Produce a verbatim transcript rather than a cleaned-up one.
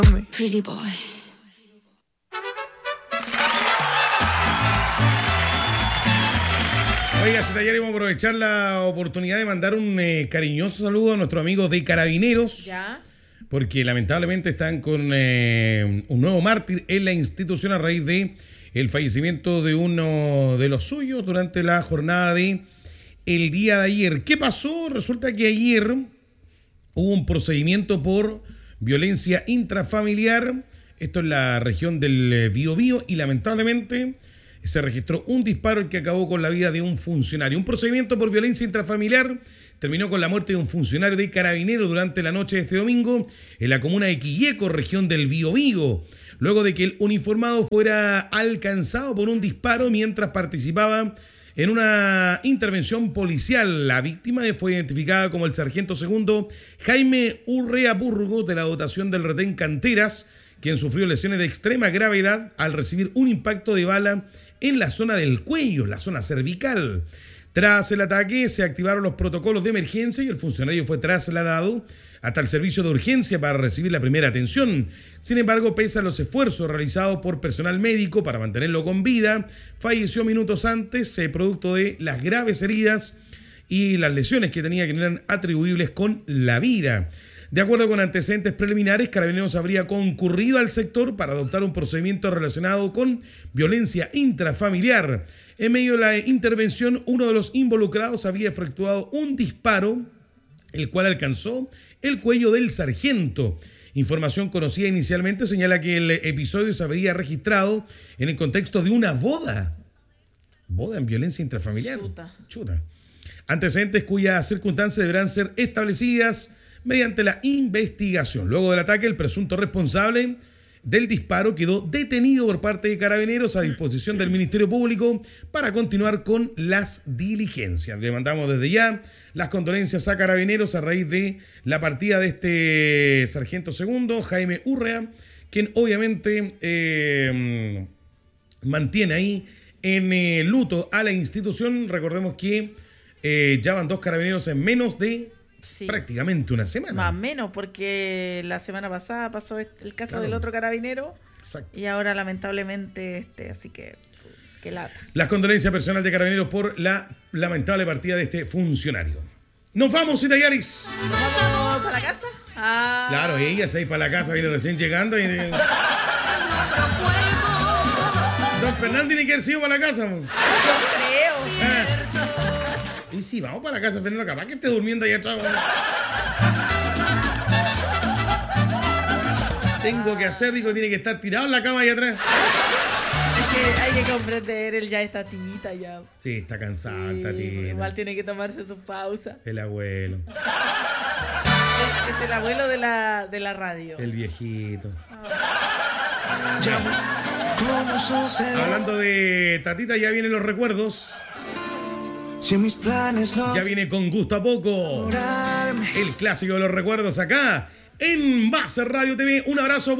Pretty boy. Oiga, si ayer íbamos a aprovechar la oportunidad de mandar un eh, cariñoso saludo a nuestros amigos de Carabineros. Ya. Porque lamentablemente están con eh, un nuevo mártir en la institución a raíz de el fallecimiento de uno de los suyos durante la jornada de el día de ayer. ¿Qué pasó? Resulta que ayer hubo un procedimiento por violencia intrafamiliar, esto en la región del Biobío, y lamentablemente se registró un disparo que acabó con la vida de un funcionario. Un procedimiento por violencia intrafamiliar terminó con la muerte de un funcionario de Carabineros durante la noche de este domingo en la comuna de Quilleco, región del Biobío, luego de que el uniformado fuera alcanzado por un disparo mientras participaba en una intervención policial. La víctima fue identificada como el sargento segundo Jaime Urrea Burgos, de la dotación del retén Canteras, quien sufrió lesiones de extrema gravedad al recibir un impacto de bala en la zona del cuello, la zona cervical. Tras el ataque se activaron los protocolos de emergencia y el funcionario fue trasladado hasta el servicio de urgencia para recibir la primera atención. Sin embargo, pese a los esfuerzos realizados por personal médico para mantenerlo con vida, falleció minutos antes, eh, producto de las graves heridas y las lesiones que tenía, que no eran atribuibles con la vida. De acuerdo con antecedentes preliminares, Carabineros habría concurrido al sector para adoptar un procedimiento relacionado con violencia intrafamiliar. En medio de la intervención, uno de los involucrados había efectuado un disparo, el cual alcanzó el cuello del sargento. Información conocida inicialmente señala que el episodio se habría registrado en el contexto de una boda. Boda en violencia intrafamiliar. Chuta. Chuta. Antecedentes cuyas circunstancias deberán ser establecidas mediante la investigación. Luego del ataque, el presunto responsable del disparo quedó detenido por parte de Carabineros a disposición del Ministerio Público para continuar con las diligencias. Le mandamos desde ya las condolencias a Carabineros a raíz de la partida de este sargento segundo, Jaime Urrea, quien obviamente eh, mantiene ahí en eh, luto a la institución. Recordemos que eh, ya van dos carabineros en menos de Sí. prácticamente una semana. Más o menos, porque la semana pasada pasó el caso Claro. del otro carabinero. Exacto. Y ahora lamentablemente este, así que qué lata. Las condolencias personales de Carabineros por la lamentable partida de este funcionario. Nos vamos, Itayaris. ¿Nos vamos para la casa? Ah. Claro, ella se va para la casa, viene recién llegando y... Don Fernando tiene que haber sido para la casa. Yo creo. Ah. Y sí, vamos para la casa, Fernando, capaz que esté durmiendo allá atrás. Tengo que hacer, digo, tiene que estar tirado en la cama allá atrás. Es que hay que comprender, él ya está tita ya. Sí, está cansado, Sí, está tita. igual tiene que tomarse sus pausas. El abuelo, Es, es el abuelo de la, de la radio. el viejito. Hablando de Tatita, ya vienen los recuerdos. Si mis planes no Ya viene Con Gusto a Poco. El clásico de los recuerdos acá en Base Radio T V. Un abrazo.